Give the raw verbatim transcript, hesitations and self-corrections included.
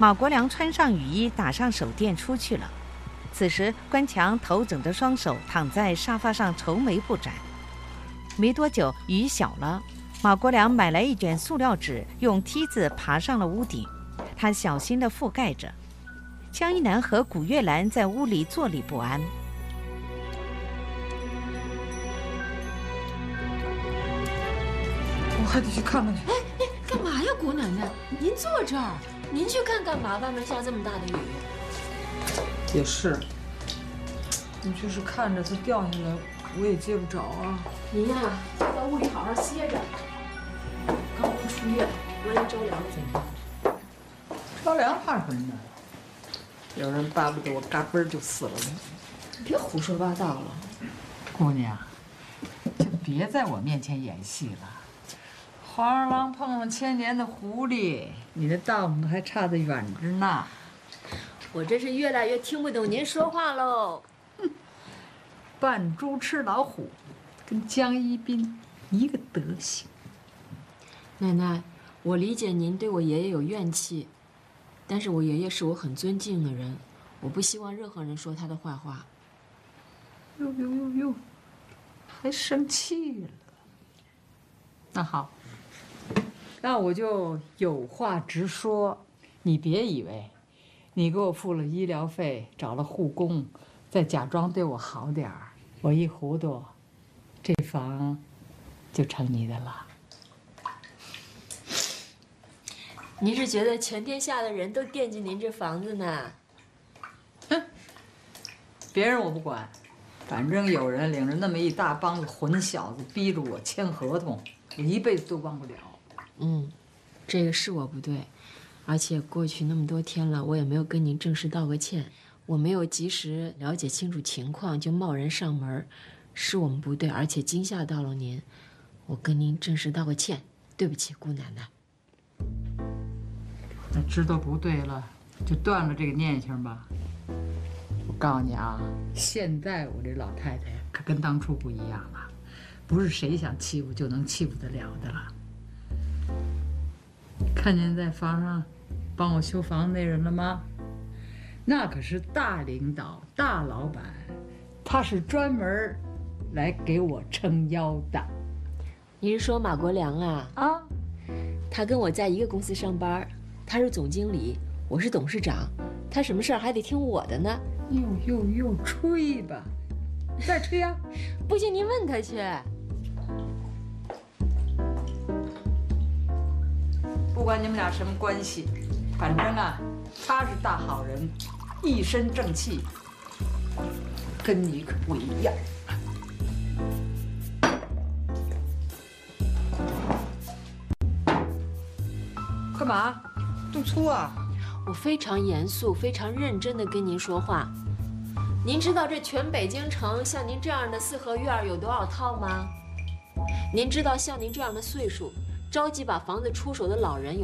马国良穿上雨衣，打上手电出去了。此时，关强头枕着双手躺在沙发上，愁眉不展。没多久，雨小了，马国良买来一卷塑料纸，用梯子爬上了屋顶。他小心地覆盖着。江一南和古月兰在屋里坐立不安。 我还得去看看去。 哎哎，干嘛呀，姑奶奶？您坐这儿，您去看干嘛？外面下这么大的雨。 也是，你就是看着它掉下来，我也接不着啊。 您呀，在屋里好好歇着。刚刚出院，万一着凉了怎么办？ 着凉怕什么呢？有人巴不得我嘎嘣就死了呢。 别胡说八道了， 姑娘，就别在我面前演戏了。黄二郎碰上千年的狐狸，你的道行还差得远着呢。 我真是越来越听不懂您说话喽。 哼，扮猪吃老虎，跟江一斌一个德行。 奶奶，我理解您对我爷爷有怨气，但是我爷爷是我很尊敬的人，我不希望任何人说他的坏话。 哟哟哟哟，还生气了？那好，那我就有话直说，你别以为你给我付了医疗费，找了护工，再假装对我好点儿，我一糊涂，这房就成你的了。 您是觉得全天下的人都惦记您这房子呢？ 哼，别人我不管，反正有人领着那么一大帮子混小子逼着我签合同，我一辈子都忘不了。 嗯，这个是我不对，而且过去那么多天了，我也没有跟您正式道个歉，我没有及时了解清楚情况就贸然上门，是我们不对，而且惊吓到了您，我跟您正式道个歉，对不起，姑奶奶。 那知道不对了，就断了这个念想吧。我告诉你啊，现在我这老太太可跟当初不一样了，不是谁想欺负就能欺负得了的了。看见在房上帮我修房子那人了吗？那可是大领导、大老板，他是专门来给我撑腰的。 您是说马国良啊？ 啊， 他跟我在一个公司上班，他是总经理，我是董事长，他什么事儿还得听我的呢？ 又又又吹吧，再吹啊！ 不信您问他去。 不管你们俩什么关系，反正啊，他是大好人，一身正气，跟你可不一样。干嘛？动粗啊？ 我非常严肃、非常认真地跟您说话。您知道这全北京城像您这样的四合院有多少套吗？您知道像您这样的岁数，着急把房子出手的老人有